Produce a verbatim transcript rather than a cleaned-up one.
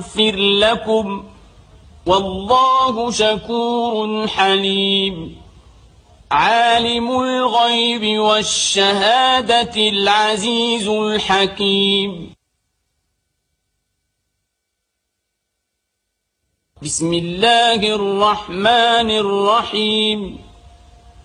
يغفر لكم والله شكور حليم. عالم الغيب والشهادة العزيز الحكيم. بسم الله الرحمن الرحيم.